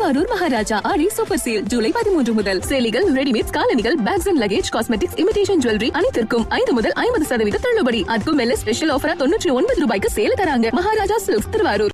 திருவாரூர் மகாராஜா ஆடி super sale July 13 முதல். சேலிகள், readymade, காலணிகள், packs and luggage, cosmetics, imitation jewellery அனைத்திற்கும் 5 முதல் 50% தள்ளுபடி. அதுக்கும் மேல ஸ்பெஷல் ஆஃபரா 99 ரூபாய்க்கு சேல தராங்க. மகாராஜா சில்க்ஸ், திருவாரூர்.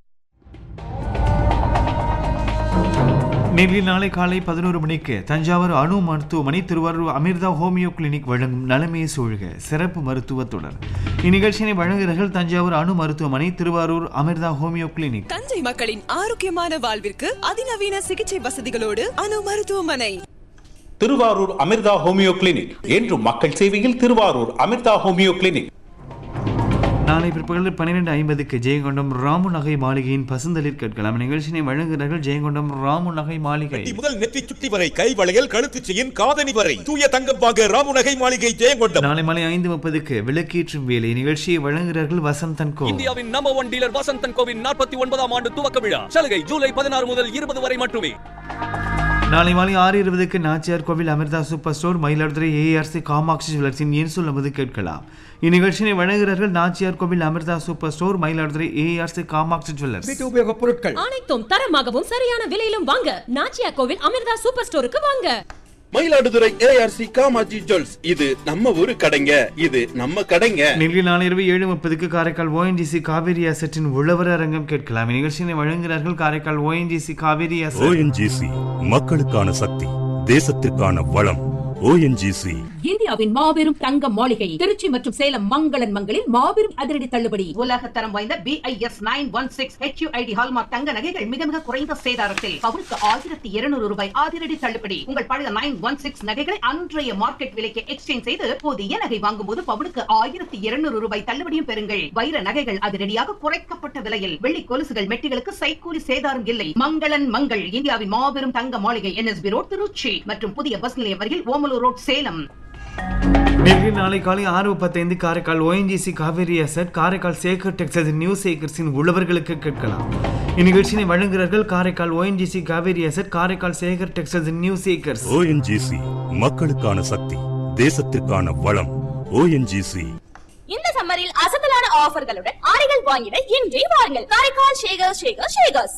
நேரில் நாளை காலை 11 மணிக்கு தஞ்சாவூர் அணு மருத்துவமனை திருவாரூர் அமிர்தா ஹோமியோ கிளினிக் வழங்கும் நலமே சூழ்க சிறப்பு மருத்துவ தொடர். இந்நிகழ்ச்சியை வழங்குகிறார்கள் தஞ்சாவூர் அணு மருத்துவமனை திருவாரூர் அமிர்தா ஹோமியோ கிளினிக். தஞ்சை மக்களின் ஆரோக்கியமான வாழ்விற்கு அதிநவீன சிகிச்சை வசதிகளோடு அணு மருத்துவமனை. திருவாரூர் அமிர்தா ஹோமியோ கிளினிக் என்றும் மக்கள் சேவையில். Thiruvarur Amrita homeo clinic. நாளை பிற்பகல் 12:50 ஜெயங்கொண்டம் ராமு நகை மாளிகையின் பசுந்தளிர் கேட்கலாம். நிகழ்ச்சியை வழங்குகிறார்கள் ஜெயங்கொண்டம் ராமு நகை மாளிகை. முதல் நெற்றி சுட்டி வரை கை வளையல், கழுத்து செயின், காதணி வரை தூய தங்கம் வாங்க ராமு நகை மாளிகை ஜெயங்கொண்டம். நாளை மாலை 5:30 விளக்கேற்றும் வேலை. நிகழ்ச்சியை வழங்குகிறார்கள் வசந்தன் கோ. இந்தியாவின் நம்பர் 1 டீலர் வசந்தன் கோவின் 49ஆம் ஆண்டு துவக்க விழா. சலுகை ஜூலை 16 முதல் 20 வரை மட்டுமே. நாளை மாலை 6:20 நாச்சியார் கோவில் Amrita super store Mayiladuthurai ARC Kamakshi ஜுவல்லர்ஸின் ஏன் சொல்லுவது கேட்கலாம். இந்நிகழ்ச்சியை வழங்குகிறார்கள் நாச்சியார் கோவில் Amrita super store Mayiladuthurai ARC Kamakshi jewellers. வீட்டு உபயோக பொருட்கள் அனைத்தும் தரமாகவும் சரியான விலையிலும் வாங்க நாச்சியார் கோவில் அமிர்தா சூப்பர் ஸ்டோருக்கு வாங்க. Mayiladuthurai ARC Kamakshi jewels. இது நம்ம ஊரு கடைங்க, இது நம்ம கடைங்க. நெல்லில் நாளை இரவு 7:30 காரைக்கால் ONGC காவேரி அசட்டின் உழவர் அரங்கம் கேட்கலாம். இந்நிகழ்ச்சியை வழங்குகிறார்கள் Karaikal ONGC Kaveri asset. ONGC மக்களுக்கான சக்தி, தேசத்திற்கான வளம். ONGC இந்தியாவின் மாபெரும் தங்க மாளிகை திருச்சி மற்றும் சேலம் மங்களன் மங்களில் மாபெரும் அதிரடி தள்ளுபடி. உலக தரம் வாய்ந்த BIS 916 HUID ஹால்மார்க் தங்க நகைகள் மிக மிக குறைந்த சேதாரத்தில் பவுனுக்கு 1200 ரூபாய் அதிரடி தள்ளுபடி. உங்கள் பழைய 916 நகைகளை அன்றைய மார்க்கெட் விலைக்கு எக்ஸ்சேஞ்ச் செய்து புதிய நகை வாங்கும் போது பவுனுக்கு 1200 ரூபாய் தள்ளுபடியும் பெறுங்கள். வைர நகைகள் அதிரடியாக குறைக்கப்பட்ட விலையில். வெள்ளி கொலுசுகள், மெட்டிகளுக்கு சைக்கூலி சேதாரம் இல்லை. மங்களன் மங்கள் இந்தியாவின் மாபெரும் தங்க மாளிகை NSB ரோட் திருச்சி மற்றும் புதிய பஸ் நிலையம் அருகில் ஓமலூர் ரோட் சேலம். நெல்லில் நாளை காலை 6:15 Karaikal ONGC Kaveri asset Karaikal Sekar textiles new சேகர்ஸின் உழவர்களுக்கு கேட்கலாம். இந்நிகழ்ச்சியை வழங்குகிறார்கள் Karaikal ONGC Kaveri asset Karaikal Sekar textiles new Sekar's. ONGC மக்களுக்கான சக்தி, தேசத்திற்கான வளம். ONGC இந்த சம்மரில் அசத்தலான ஆஃபர்களுடன் ஆடைகள் வாங்கிட இன்றே வாருங்கள் காரைக்கால் ஷேகர்ஸ்.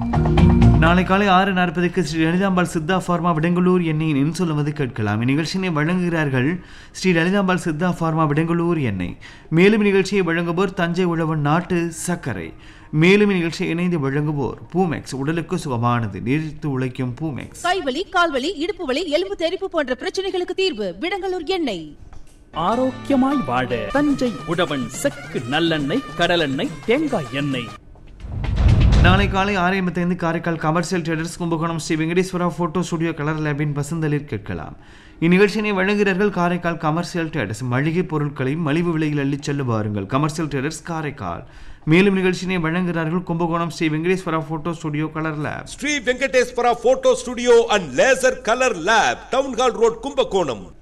நாளை காலை 6:40 ஸ்ரீ லலிதாம்பாள் சித்தா ஃபார்மா விடங்கலூர் எண்ணெயின் என் சொல்லுவது கேட்கலாம். இந்நிகழ்ச்சியை வழங்குகிறார்கள் ஸ்ரீ லலிதாம்பாள் சித்தா ஃபார்மா விடங்கலூர் எண்ணெய். மேலும் நிகழ்ச்சியை வழங்குவோர் தஞ்சை உழவன் நாட்டு சர்க்கரை. மேலும் நிகழ்ச்சியை இணைந்து வழங்குவோர் பூமெக்ஸ், உடலுக்கு சுகமானது, நீடித்து உழைக்கும் பூமெக்ஸ். கைவலி, கால்வலி, இடுப்பு வலி, எலும்பு தெறிப்பு போன்ற பிரச்சனைகளுக்கு தீர்வு விடங்கலூர் எண்ணெய். ஆரோக்கியமாய் வாழ தஞ்சை உழவன் செக்கு நல்லெண்ணெய், கடலெண்ணெய், தேங்காய் எண்ணெய். நாளை காலை 6:55 Karaikal commercial traders Kumbakonam Sri Venkateswara photo studio colour லேபின் பசுந்தளிர் கேட்கலாம். இந்நிகழ்ச்சியை வழங்குகிறார்கள் காரைக்கால் கமர்ஷியல் ட்ரேடர்ஸ். மளிகை பொருட்களை மலிவு விலையில் அள்ளிச் செல்ல வாருங்கள் கமர்ஷியல் ட்ரேடர்ஸ் காரைக்கால். மேலும் நிகழ்ச்சியை வழங்குகிறார்கள் Kumbakonam Sri Venkateswara photo studio colour lab. Sri Venkateswara photo studio and laser colour lab, town hall road, Kumbakonam.